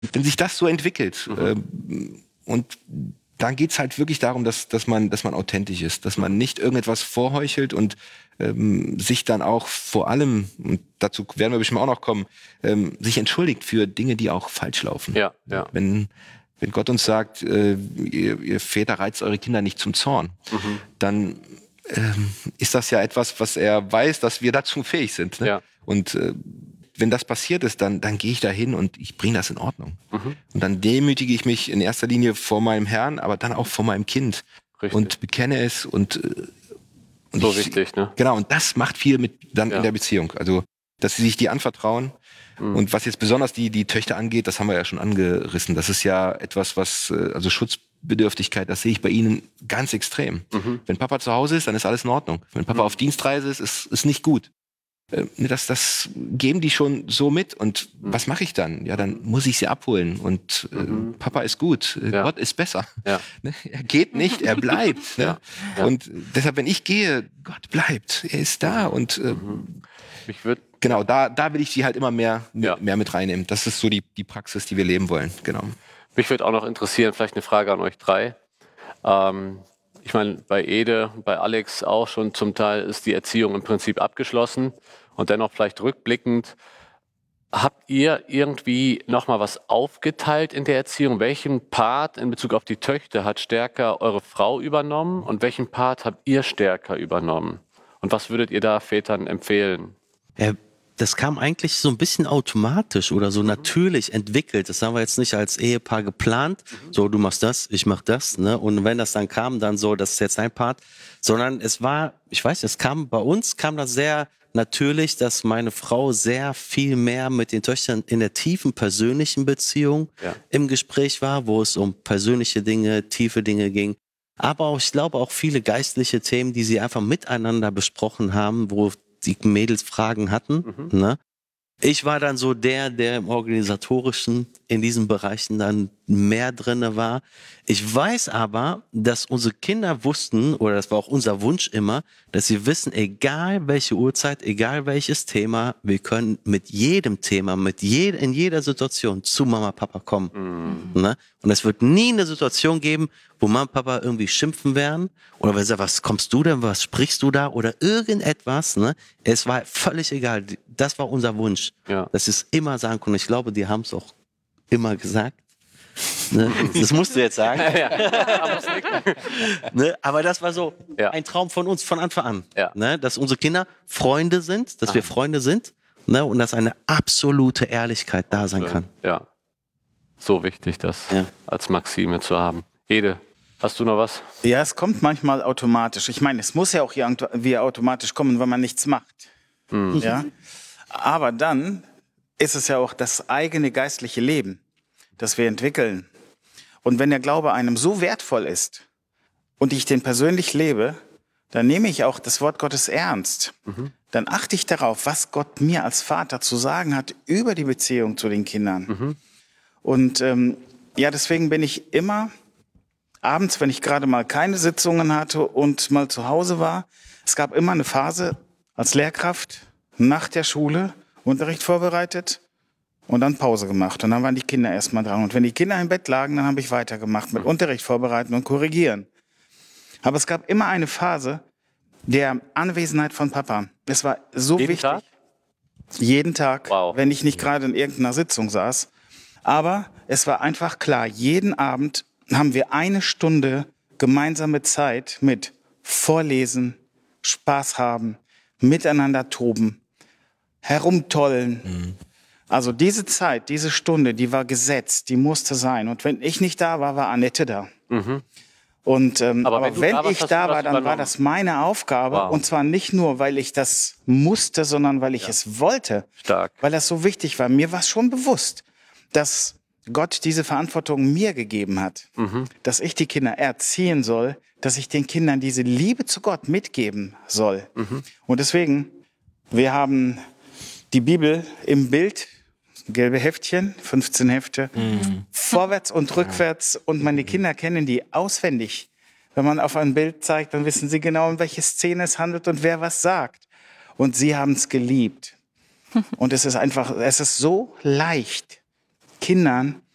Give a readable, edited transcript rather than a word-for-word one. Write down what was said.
wenn sich das so entwickelt, und dann geht's halt wirklich darum, dass man authentisch ist, dass man nicht irgendetwas vorheuchelt und sich dann auch vor allem, und dazu werden wir bestimmt auch noch kommen, sich entschuldigt für Dinge, die auch falsch laufen. Ja, ja. Wenn Gott uns sagt, ihr Väter reizt eure Kinder nicht zum Zorn, dann ist das ja etwas, was er weiß, dass wir dazu fähig sind. Ne? Ja. Und wenn das passiert ist, dann gehe ich da hin und ich bringe das in Ordnung. Und dann demütige ich mich in erster Linie vor meinem Herrn, aber dann auch vor meinem Kind. Richtig. Und bekenne es und so wichtig, ne? Genau, und das macht viel mit dann in der Beziehung. Also, dass sie sich die anvertrauen. Und was jetzt besonders die Töchter angeht, das haben wir ja schon angerissen. Das ist ja etwas, was, also Schutzbedürftigkeit, das sehe ich bei ihnen ganz extrem. Wenn Papa zu Hause ist, dann ist alles in Ordnung. Wenn Papa auf Dienstreise ist nicht gut. Das geben die schon so mit. Und was mache ich dann? Ja, dann muss ich sie abholen. Und Papa ist gut. Gott ist besser. Ja. Er geht nicht, er bleibt. Ne? Ja. Und deshalb, wenn ich gehe, Gott bleibt. Er ist da. Und genau, da will ich die halt immer mehr mit reinnehmen. Das ist so die Praxis, die wir leben wollen. Genau. Mich würde auch noch interessieren, vielleicht eine Frage an euch drei. Ich meine, bei Ede, bei Alex auch schon zum Teil ist die Erziehung im Prinzip abgeschlossen. Und dennoch vielleicht rückblickend, habt ihr irgendwie nochmal was aufgeteilt in der Erziehung? Welchen Part in Bezug auf die Töchter hat stärker eure Frau übernommen und welchen Part habt ihr stärker übernommen? Und was würdet ihr da Vätern empfehlen? Das kam eigentlich so ein bisschen automatisch oder so natürlich entwickelt. Das haben wir jetzt nicht als Ehepaar geplant. So, du machst das, ich mach das. Ne? Und wenn das dann kam, dann so, das ist jetzt dein Part. Sondern es war, ich weiß, bei uns kam das sehr natürlich, dass meine Frau sehr viel mehr mit den Töchtern in der tiefen persönlichen Beziehung im Gespräch war, wo es um persönliche Dinge, tiefe Dinge ging. Aber auch, ich glaube auch viele geistliche Themen, die sie einfach miteinander besprochen haben, wo die Mädels Fragen hatten. Ne? Ich war dann so der im Organisatorischen in diesen Bereichen dann mehr drinne war. Ich weiß aber, dass unsere Kinder wussten, oder das war auch unser Wunsch immer, dass sie wissen, egal welche Uhrzeit, egal welches Thema, wir können mit jedem Thema, in jeder Situation zu Mama, Papa kommen. Ne? Und es wird nie eine Situation geben, wo Mama und Papa irgendwie schimpfen werden oder wenn sie sagen, was kommst du denn, was sprichst du da oder irgendetwas. Ne? Es war völlig egal. Das war unser Wunsch, dass sie es immer sagen konnten. Ich glaube, die haben es auch immer gesagt. Ne? Das musst du jetzt sagen. Ne? Aber das war so ein Traum von uns von Anfang an. Ne? Dass unsere Kinder Freunde sind, dass wir Freunde sind, ne? Und dass eine absolute Ehrlichkeit da sein kann. Ja, so wichtig, das als Maxime zu haben. Ede, hast du noch was? Ja, es kommt manchmal automatisch. Ich meine, es muss ja auch irgendwie automatisch kommen, wenn man nichts macht. Ja? Aber dann ist es ja auch das eigene geistliche Leben, das wir entwickeln. Und wenn der Glaube einem so wertvoll ist und ich den persönlich lebe, dann nehme ich auch das Wort Gottes ernst. Dann achte ich darauf, was Gott mir als Vater zu sagen hat über die Beziehung zu den Kindern. Und deswegen bin ich immer abends, wenn ich gerade mal keine Sitzungen hatte und mal zu Hause war, es gab immer eine Phase als Lehrkraft nach der Schule, Unterricht vorbereitet und dann Pause gemacht. Und dann waren die Kinder erstmal dran. Und wenn die Kinder im Bett lagen, dann habe ich weitergemacht mit Unterricht vorbereiten und korrigieren. Aber es gab immer eine Phase der Anwesenheit von Papa. Es war so wichtig. Tag? Jeden Tag, wenn ich nicht gerade in irgendeiner Sitzung saß. Aber es war einfach klar, jeden Abend haben wir 1 Stunde gemeinsame Zeit mit Vorlesen, Spaß haben, miteinander toben, herumtollen. Also diese Zeit, diese Stunde, die war gesetzt, die musste sein. Und wenn ich nicht da war, war Annette da. Und aber wenn ich da war, dann war das meine Aufgabe. Und zwar nicht nur, weil ich das musste, sondern weil ich es wollte. Stark. Weil das so wichtig war. Mir war es schon bewusst, dass Gott diese Verantwortung mir gegeben hat. Dass ich die Kinder erziehen soll, dass ich den Kindern diese Liebe zu Gott mitgeben soll. Und deswegen, wir haben die Bibel im Bild, gelbe Heftchen, 15 Hefte, vorwärts und rückwärts. Und meine Kinder kennen die auswendig. Wenn man auf ein Bild zeigt, dann wissen sie genau, um welche Szene es handelt und wer was sagt. Und sie haben es geliebt. Und es ist so leicht, Kindern